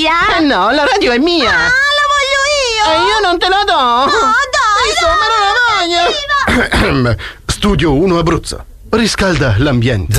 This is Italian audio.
tua? No, la radio è mia. Ah, la voglio io. E io non te la do. No, dai, Insomma, non la voglio. Studio 1 Abruzzo. Riscalda l'ambiente.